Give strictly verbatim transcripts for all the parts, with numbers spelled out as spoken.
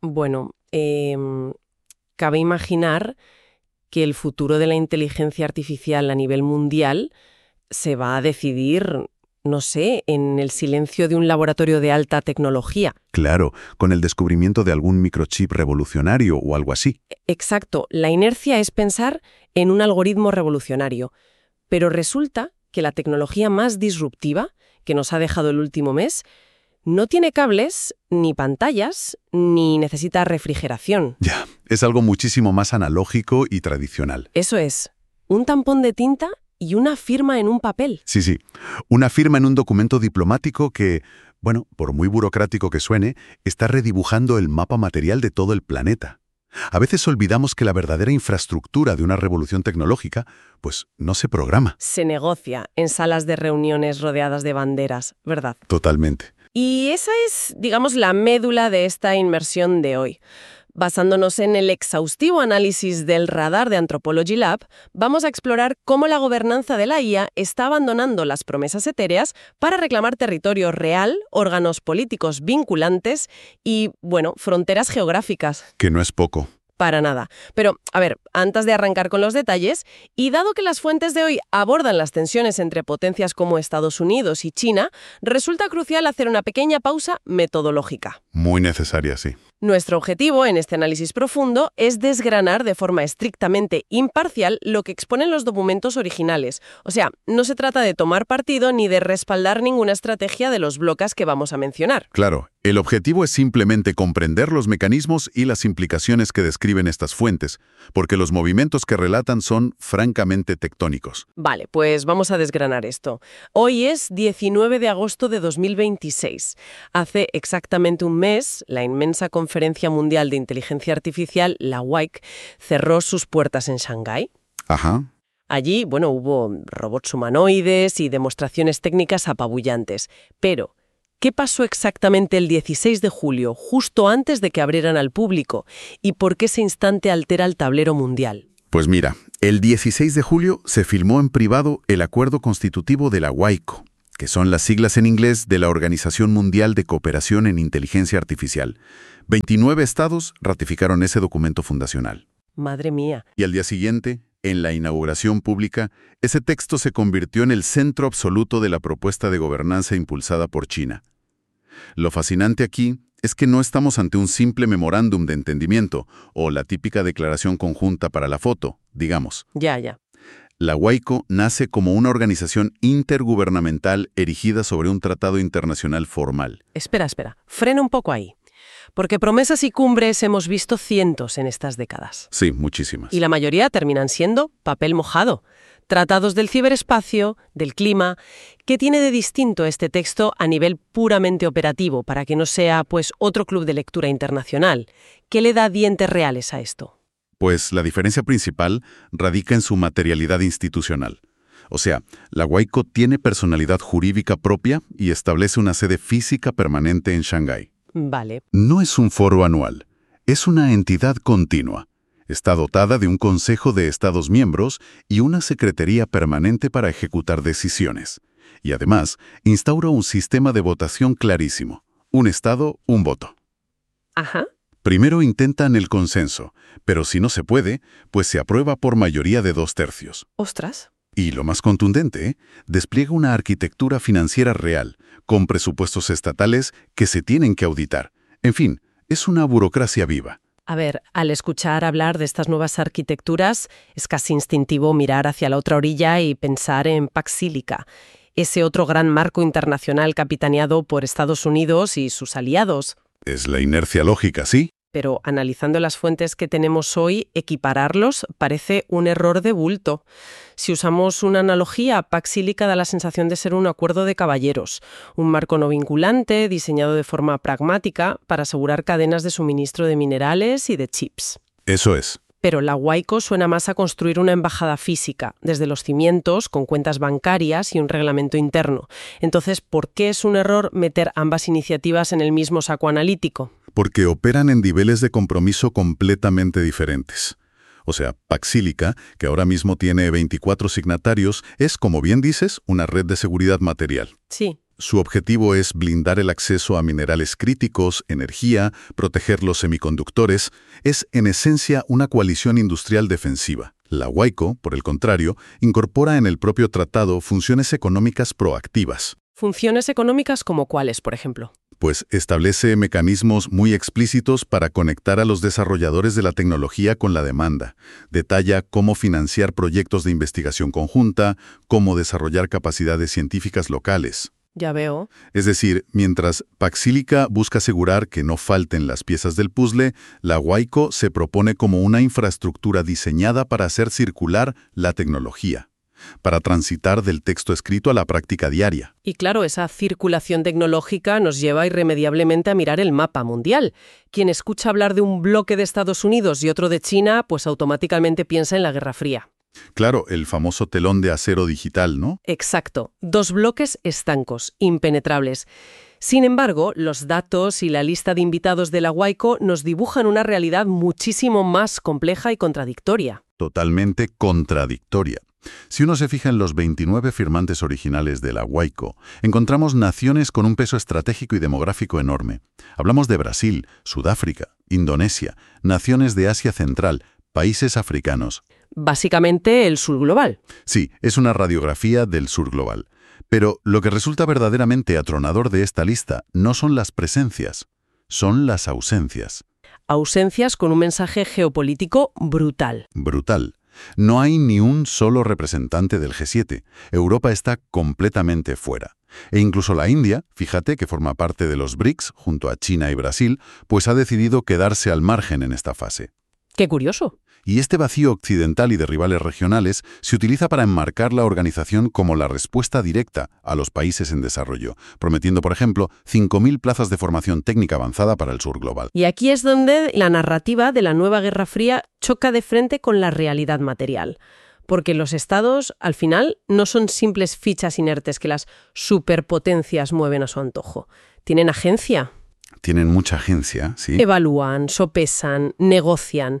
Bueno, eh, cabe imaginar que el futuro de la inteligencia artificial a nivel mundial se va a decidir, no sé, en el silencio de un laboratorio de alta tecnología. Claro, con el descubrimiento de algún microchip revolucionario o algo así. Exacto, la inercia es pensar en un algoritmo revolucionario, pero resulta que la tecnología más disruptiva que nos ha dejado el último mes no tiene cables, ni pantallas, ni necesita refrigeración. Ya, es algo muchísimo más analógico y tradicional. Eso es, un tampón de tinta y una firma en un papel. Sí, sí, una firma en un documento diplomático que, bueno, por muy burocrático que suene, está redibujando el mapa material de todo el planeta. A veces olvidamos que la verdadera infraestructura de una revolución tecnológica, pues, no se programa. Se negocia en salas de reuniones rodeadas de banderas, ¿verdad? Totalmente. Y esa es, digamos, la médula de esta inmersión de hoy. Basándonos en el exhaustivo análisis del radar de Anthropology Lab, vamos a explorar cómo la gobernanza de la I A está abandonando las promesas etéreas para reclamar territorio real, órganos políticos vinculantes y, bueno, fronteras geográficas. Que no es poco. Para nada. Pero, a ver, antes de arrancar con los detalles, y dado que las fuentes de hoy abordan las tensiones entre potencias como Estados Unidos y China, resulta crucial hacer una pequeña pausa metodológica. Muy necesaria, sí. Nuestro objetivo en este análisis profundo es desgranar de forma estrictamente imparcial lo que exponen los documentos originales. O sea, no se trata de tomar partido ni de respaldar ninguna estrategia de los bloques que vamos a mencionar. Claro, el objetivo es simplemente comprender los mecanismos y las implicaciones que describen estas fuentes, porque los movimientos que relatan son francamente tectónicos. Vale, pues vamos a desgranar esto. Hoy es diecinueve de agosto de dos mil veintiséis. Hace exactamente un mes, la inmensa Conferencia Mundial de Inteligencia Artificial, la W I C, cerró sus puertas en Shanghái. Ajá. Allí, bueno, hubo robots humanoides y demostraciones técnicas apabullantes. Pero, ¿qué pasó exactamente el dieciséis de julio, justo antes de que abrieran al público? ¿Y por qué ese instante altera el tablero mundial? Pues mira, el dieciséis de julio se firmó en privado el acuerdo constitutivo de la W I C O, que son las siglas en inglés de la Organización Mundial de Cooperación en Inteligencia Artificial. veintinueve estados ratificaron ese documento fundacional. Madre mía. Y al día siguiente, en la inauguración pública, ese texto se convirtió en el centro absoluto de la propuesta de gobernanza impulsada por China. Lo fascinante aquí es que no estamos ante un simple memorándum de entendimiento o la típica declaración conjunta para la foto, digamos. Ya, ya. La W I C O nace como una organización intergubernamental erigida sobre un tratado internacional formal. Espera, espera. Frena un poco ahí. Porque promesas y cumbres hemos visto cientos en estas décadas. Sí, muchísimas. Y la mayoría terminan siendo papel mojado. Tratados del ciberespacio, del clima. ¿Qué tiene de distinto este texto a nivel puramente operativo para que no sea, pues, otro club de lectura internacional? ¿Qué le da dientes reales a esto? Pues la diferencia principal radica en su materialidad institucional. O sea, la W I C O tiene personalidad jurídica propia y establece una sede física permanente en Shanghái. Vale. No es un foro anual, es una entidad continua. Está dotada de un consejo de Estados miembros y una secretaría permanente para ejecutar decisiones. Y además, instaura un sistema de votación clarísimo. Un Estado, un voto. Ajá. Primero intentan el consenso, pero si no se puede, pues se aprueba por mayoría de dos tercios. Ostras. Y lo más contundente, ¿eh? despliega una arquitectura financiera real, con presupuestos estatales que se tienen que auditar. En fin, es una burocracia viva. A ver, al escuchar hablar de estas nuevas arquitecturas, es casi instintivo mirar hacia la otra orilla y pensar en Pax Silica, ese otro gran marco internacional capitaneado por Estados Unidos y sus aliados. Es la inercia lógica, ¿sí? Pero analizando las fuentes que tenemos hoy, equipararlos parece un error de bulto. Si usamos una analogía, Pax Silica da la sensación de ser un acuerdo de caballeros, un marco no vinculante diseñado de forma pragmática para asegurar cadenas de suministro de minerales y de chips. Eso es. Pero la W I C O suena más a construir una embajada física, desde los cimientos, con cuentas bancarias y un reglamento interno. Entonces, ¿por qué es un error meter ambas iniciativas en el mismo saco analítico? Porque operan en niveles de compromiso completamente diferentes. O sea, Pax Silica, que ahora mismo tiene veinticuatro signatarios, es, como bien dices, una red de seguridad material. Sí. Su objetivo es blindar el acceso a minerales críticos, energía, proteger los semiconductores. Es, en esencia, una coalición industrial defensiva. La WICO, por el contrario, incorpora en el propio tratado funciones económicas proactivas. ¿Funciones económicas como cuáles, por ejemplo? Pues establece mecanismos muy explícitos para conectar a los desarrolladores de la tecnología con la demanda. Detalla cómo financiar proyectos de investigación conjunta, cómo desarrollar capacidades científicas locales. Ya veo. Es decir, mientras Paxílica busca asegurar que no falten las piezas del puzzle, la WICO se propone como una infraestructura diseñada para hacer circular la tecnología, para transitar del texto escrito a la práctica diaria. Y claro, esa circulación tecnológica nos lleva irremediablemente a mirar el mapa mundial. Quien escucha hablar de un bloque de Estados Unidos y otro de China, pues automáticamente piensa en la Guerra Fría. Claro, el famoso telón de acero digital, ¿no? Exacto. Dos bloques estancos, impenetrables. Sin embargo, los datos y la lista de invitados de la WICO nos dibujan una realidad muchísimo más compleja y contradictoria. Totalmente contradictoria. Si uno se fija en los veintinueve firmantes originales de la WICO, encontramos naciones con un peso estratégico y demográfico enorme. Hablamos de Brasil, Sudáfrica, Indonesia, naciones de Asia Central, países africanos. Básicamente el sur global. Sí, es una radiografía del sur global. Pero lo que resulta verdaderamente atronador de esta lista no son las presencias, son las ausencias. Ausencias con un mensaje geopolítico brutal. Brutal. No hay ni un solo representante del G siete. Europa está completamente fuera. E incluso la India, fíjate que forma parte de los BRICS junto a China y Brasil, pues ha decidido quedarse al margen en esta fase. ¡Qué curioso! Y este vacío occidental y de rivales regionales se utiliza para enmarcar la organización como la respuesta directa a los países en desarrollo, prometiendo, por ejemplo, cinco mil plazas de formación técnica avanzada para el sur global. Y aquí es donde la narrativa de la nueva Guerra Fría choca de frente con la realidad material. Porque los estados, al final, no son simples fichas inertes que las superpotencias mueven a su antojo. Tienen agencia. Tienen mucha agencia, sí. Evalúan, sopesan, negocian.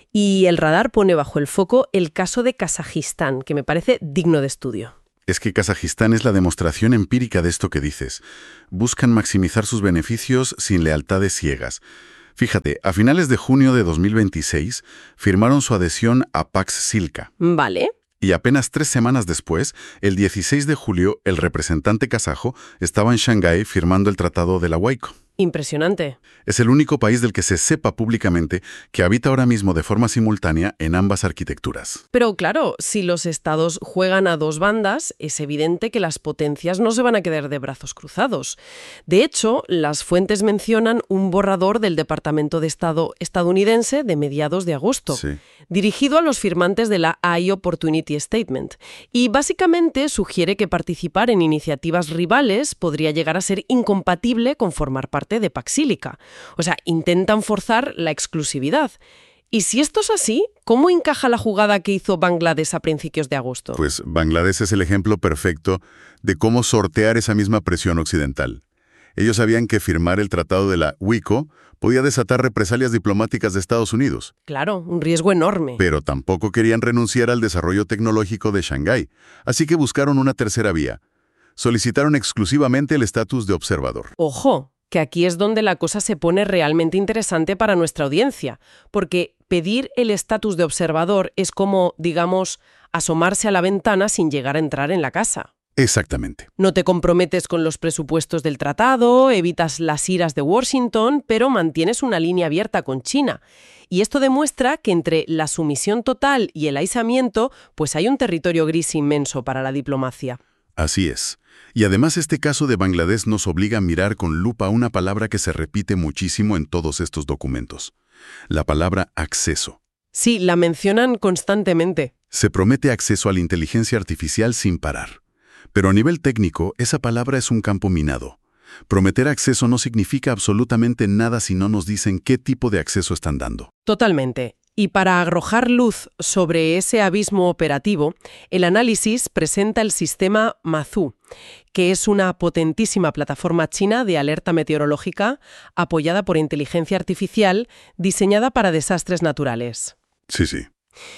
Y el radar pone bajo el foco el caso de Kazajistán, que me parece digno de estudio. Es que Kazajistán es la demostración empírica de esto que dices. Buscan maximizar sus beneficios sin lealtades ciegas. Fíjate, a finales de junio de dos mil veintiséis firmaron su adhesión a Paxílica. Vale. Y apenas tres semanas después, el dieciséis de julio, el representante kazajo estaba en Shanghái firmando el tratado de la WICO. Impresionante. Es el único país del que se sepa públicamente que habita ahora mismo de forma simultánea en ambas arquitecturas. Pero claro, si los estados juegan a dos bandas, es evidente que las potencias no se van a quedar de brazos cruzados. De hecho, las fuentes mencionan un borrador del Departamento de Estado estadounidense de mediados de agosto, Sí. dirigido a los firmantes de la High Opportunity Statement. Y básicamente sugiere que participar en iniciativas rivales podría llegar a ser incompatible con formar parte de Paxílica. O sea, intentan forzar la exclusividad. Y si esto es así, ¿cómo encaja la jugada que hizo Bangladesh a principios de agosto? Pues Bangladesh es el ejemplo perfecto de cómo sortear esa misma presión occidental. Ellos sabían que firmar el tratado de la WICO podía desatar represalias diplomáticas de Estados Unidos. Claro, un riesgo enorme. Pero tampoco querían renunciar al desarrollo tecnológico de Shanghái, así que buscaron una tercera vía. Solicitaron exclusivamente el estatus de observador. Ojo, que aquí es donde la cosa se pone realmente interesante para nuestra audiencia, porque pedir el estatus de observador es como, digamos, asomarse a la ventana sin llegar a entrar en la casa. Exactamente. No te comprometes con los presupuestos del tratado, evitas las iras de Washington, pero mantienes una línea abierta con China. Y esto demuestra que entre la sumisión total y el aislamiento, pues hay un territorio gris inmenso para la diplomacia. Así es. Y además este caso de Bangladesh nos obliga a mirar con lupa una palabra que se repite muchísimo en todos estos documentos. La palabra acceso. Sí, la mencionan constantemente. Se promete acceso a la inteligencia artificial sin parar. Pero a nivel técnico, esa palabra es un campo minado. Prometer acceso no significa absolutamente nada si no nos dicen qué tipo de acceso están dando. Totalmente. Y para arrojar luz sobre ese abismo operativo, el análisis presenta el sistema Mazu, que es una potentísima plataforma china de alerta meteorológica apoyada por inteligencia artificial diseñada para desastres naturales. Sí, sí.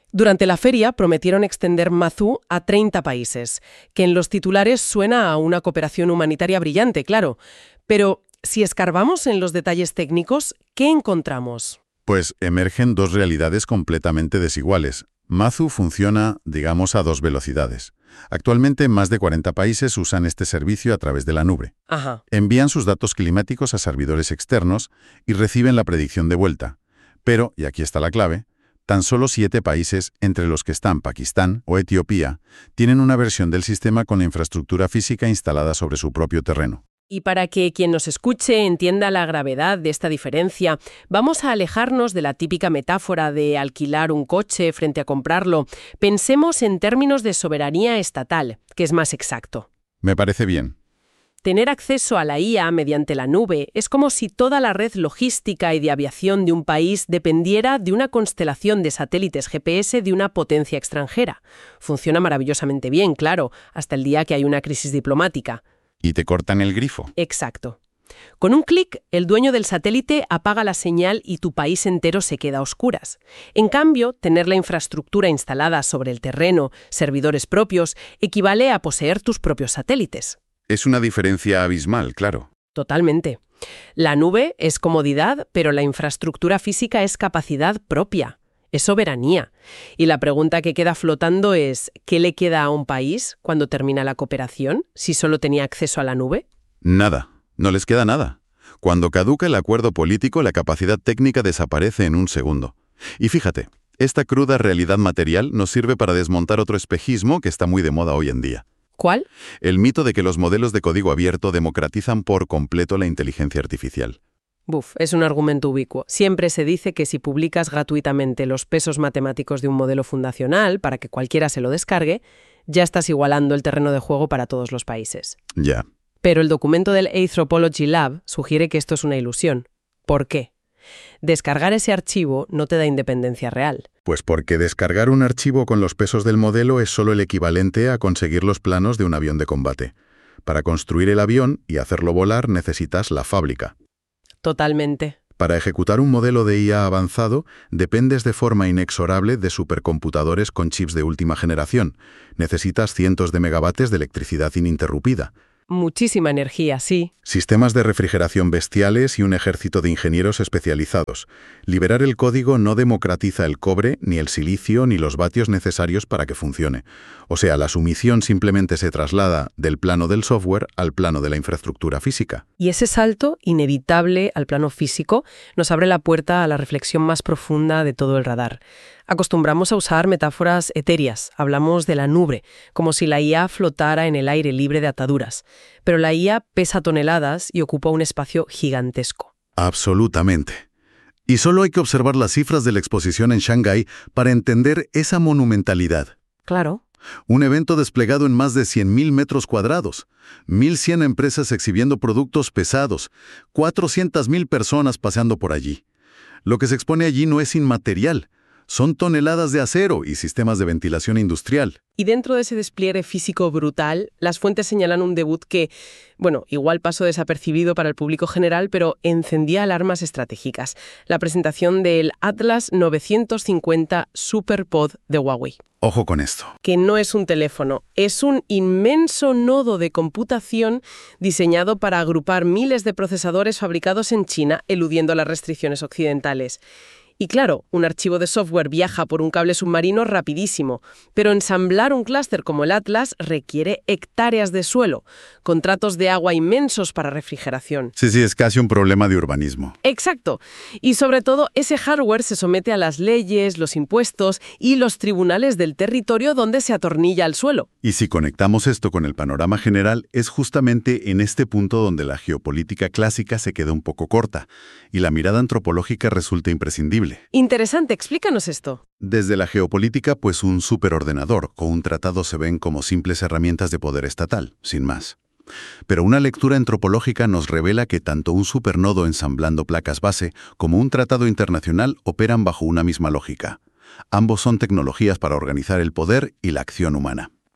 Durante la feria prometieron extender Mazu a treinta países, que en los titulares suena a una cooperación humanitaria brillante, claro. Pero si escarbamos en los detalles técnicos, ¿qué encontramos? Pues emergen dos realidades completamente desiguales. Mazu funciona, digamos, a dos velocidades. Actualmente, más de cuarenta países usan este servicio a través de la nube. Ajá. Envían sus datos climáticos a servidores externos y reciben la predicción de vuelta. Pero, y aquí está la clave, tan solo siete países, entre los que están Pakistán o Etiopía, tienen una versión del sistema con la infraestructura física instalada sobre su propio terreno. Y para que quien nos escuche entienda la gravedad de esta diferencia, vamos a alejarnos de la típica metáfora de alquilar un coche frente a comprarlo. Pensemos en términos de soberanía estatal, que es más exacto. Me parece bien. Tener acceso a la I A mediante la nube es como si toda la red logística y de aviación de un país dependiera de una constelación de satélites G P S de una potencia extranjera. Funciona maravillosamente bien, claro, hasta el día que hay una crisis diplomática. Y te cortan el grifo. Exacto. Con un clic, el dueño del satélite apaga la señal y tu país entero se queda a oscuras. En cambio, tener la infraestructura instalada sobre el terreno, servidores propios, equivale a poseer tus propios satélites. Es una diferencia abismal, claro. Totalmente. La nube es comodidad, pero la infraestructura física es capacidad propia. Es soberanía. Y la pregunta que queda flotando es, ¿qué le queda a un país cuando termina la cooperación, si solo tenía acceso a la nube? Nada. No les queda nada. Cuando caduca el acuerdo político, la capacidad técnica desaparece en un segundo. Y fíjate, esta cruda realidad material nos sirve para desmontar otro espejismo que está muy de moda hoy en día. ¿Cuál? El mito de que los modelos de código abierto democratizan por completo la inteligencia artificial. Buf, es un argumento ubicuo. Siempre se dice que si publicas gratuitamente los pesos matemáticos de un modelo fundacional para que cualquiera se lo descargue, ya estás igualando el terreno de juego para todos los países. Ya. Pero el documento del Anthropology Lab sugiere que esto es una ilusión. ¿Por qué? Descargar ese archivo no te da independencia real. Pues porque descargar un archivo con los pesos del modelo es solo el equivalente a conseguir los planos de un avión de combate. Para construir el avión y hacerlo volar necesitas la fábrica. Totalmente. Para ejecutar un modelo de I A avanzado, dependes de forma inexorable de supercomputadores con chips de última generación. Necesitas cientos de megavatios de electricidad ininterrumpida. Muchísima energía, sí. Sistemas de refrigeración bestiales y un ejército de ingenieros especializados. Liberar el código no democratiza el cobre, ni el silicio, ni los vatios necesarios para que funcione. O sea, la sumisión simplemente se traslada del plano del software al plano de la infraestructura física. Y ese salto inevitable al plano físico nos abre la puerta a la reflexión más profunda de todo el radar. Acostumbramos a usar metáforas etéreas. Hablamos de la nube, como si la I A flotara en el aire libre de ataduras. Pero la I A pesa toneladas y ocupa un espacio gigantesco. Absolutamente. Y solo hay que observar las cifras de la exposición en Shanghái para entender esa monumentalidad. Claro. Un evento desplegado en más de cien mil metros cuadrados, mil cien empresas exhibiendo productos pesados, cuatrocientas mil personas paseando por allí. Lo que se expone allí no es inmaterial. Son toneladas de acero y sistemas de ventilación industrial. Y dentro de ese despliegue físico brutal, las fuentes señalan un debut que, bueno, igual pasó desapercibido para el público general, pero encendía alarmas estratégicas. La presentación del Atlas novecientos cincuenta SuperPod de Huawei. Ojo con esto. Que no es un teléfono, es un inmenso nodo de computación diseñado para agrupar miles de procesadores fabricados en China, eludiendo las restricciones occidentales. Y claro, un archivo de software viaja por un cable submarino rapidísimo, pero ensamblar un clúster como el Atlas requiere hectáreas de suelo, contratos de agua inmensos para refrigeración. Sí, sí, es casi un problema de urbanismo. Exacto. Y sobre todo, ese hardware se somete a las leyes, los impuestos y los tribunales del territorio donde se atornilla al suelo. Y si conectamos esto con el panorama general, es justamente en este punto donde la geopolítica clásica se queda un poco corta y la mirada antropológica resulta imprescindible. Interesante, explícanos esto. Desde la geopolítica, pues un superordenador o un tratado se ven como simples herramientas de poder estatal, sin más. Pero una lectura antropológica nos revela que tanto un supernodo ensamblando placas base como un tratado internacional operan bajo una misma lógica. Ambos son tecnologías para organizar el poder y la acción humana.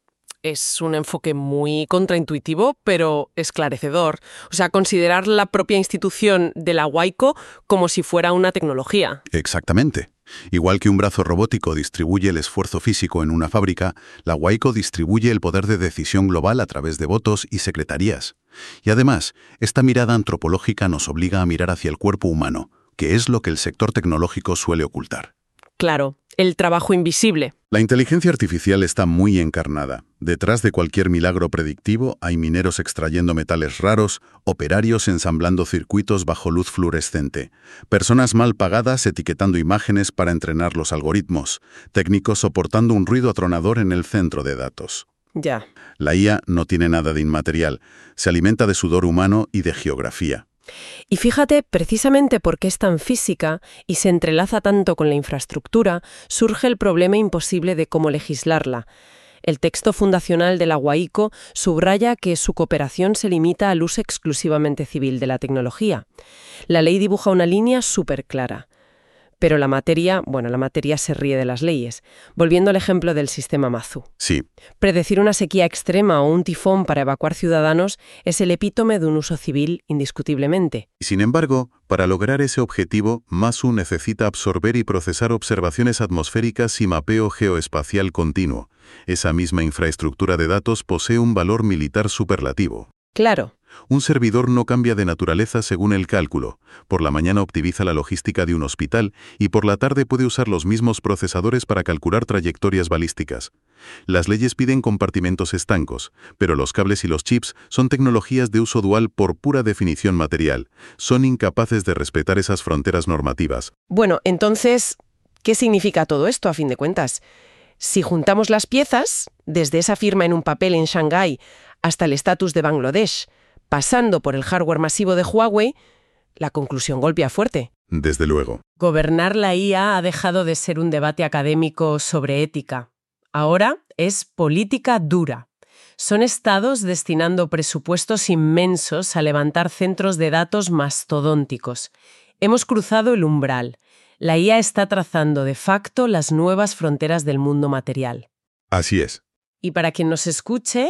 Es un enfoque muy contraintuitivo, pero esclarecedor. O sea, considerar la propia institución de la WAICO como si fuera una tecnología. Exactamente. Igual que un brazo robótico distribuye el esfuerzo físico en una fábrica, la WAICO distribuye el poder de decisión global a través de votos y secretarías. Y además, esta mirada antropológica nos obliga a mirar hacia el cuerpo humano, que es lo que el sector tecnológico suele ocultar. Claro, el trabajo invisible. La inteligencia artificial está muy encarnada. Detrás de cualquier milagro predictivo hay mineros extrayendo metales raros, operarios ensamblando circuitos bajo luz fluorescente, personas mal pagadas etiquetando imágenes para entrenar los algoritmos, técnicos soportando un ruido atronador en el centro de datos. Ya. La I A no tiene nada de inmaterial, se alimenta de sudor humano y de geografía. Y fíjate, precisamente porque es tan física y se entrelaza tanto con la infraestructura, surge el problema imposible de cómo legislarla. El texto fundacional de la WAICO subraya que su cooperación se limita al uso exclusivamente civil de la tecnología. La ley dibuja una línea súper clara. Pero la materia, bueno, la materia se ríe de las leyes. Volviendo al ejemplo del sistema Mazu. Sí. Predecir una sequía extrema o un tifón para evacuar ciudadanos es el epítome de un uso civil indiscutiblemente. Sin embargo, para lograr ese objetivo, Mazu necesita absorber y procesar observaciones atmosféricas y mapeo geoespacial continuo. Esa misma infraestructura de datos posee un valor militar superlativo. Claro. Un servidor no cambia de naturaleza según el cálculo. Por la mañana optimiza la logística de un hospital y por la tarde puede usar los mismos procesadores para calcular trayectorias balísticas. Las leyes piden compartimentos estancos, pero los cables y los chips son tecnologías de uso dual por pura definición material. Son incapaces de respetar esas fronteras normativas. Bueno, entonces, ¿qué significa todo esto a fin de cuentas? Si juntamos las piezas, desde esa firma en un papel en Shanghái hasta el estatus de Bangladesh, pasando por el hardware masivo de Huawei, la conclusión golpea fuerte. Desde luego. Gobernar la I A ha dejado de ser un debate académico sobre ética. Ahora es política dura. Son estados destinando presupuestos inmensos a levantar centros de datos mastodónticos. Hemos cruzado el umbral. La I A está trazando de facto las nuevas fronteras del mundo material. Así es. Y para quien nos escuche,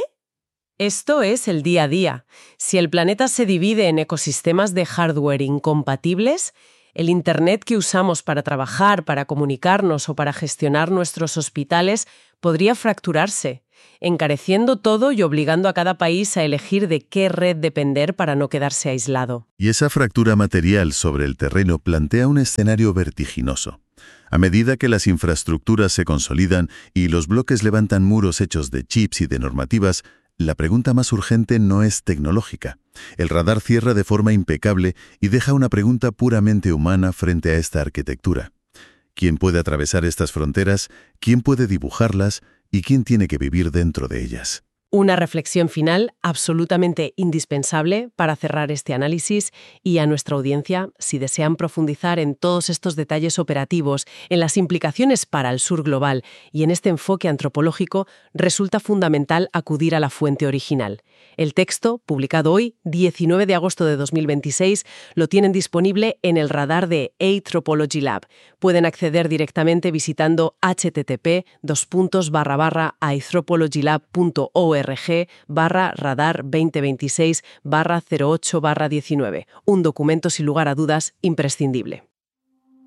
esto es el día a día. Si el planeta se divide en ecosistemas de hardware incompatibles, el Internet que usamos para trabajar, para comunicarnos o para gestionar nuestros hospitales podría fracturarse, encareciendo todo y obligando a cada país a elegir de qué red depender para no quedarse aislado. Y esa fractura material sobre el terreno plantea un escenario vertiginoso. A medida que las infraestructuras se consolidan y los bloques levantan muros hechos de chips y de normativas, la pregunta más urgente no es tecnológica. El radar cierra de forma impecable y deja una pregunta puramente humana frente a esta arquitectura. ¿Quién puede atravesar estas fronteras? ¿Quién puede dibujarlas? ¿Y quién tiene que vivir dentro de ellas? Una reflexión final absolutamente indispensable para cerrar este análisis y a nuestra audiencia, si desean profundizar en todos estos detalles operativos, en las implicaciones para el sur global y en este enfoque antropológico, resulta fundamental acudir a la fuente original. El texto, publicado hoy, diecinueve de agosto de dos mil veintiséis, lo tienen disponible en el radar de Anthropology Lab. Pueden acceder directamente visitando http dos puntos barra barra anthropologylab punto org barra radar veinte veintiséis barra cero ocho barra diecinueve. Un documento sin lugar a dudas imprescindible.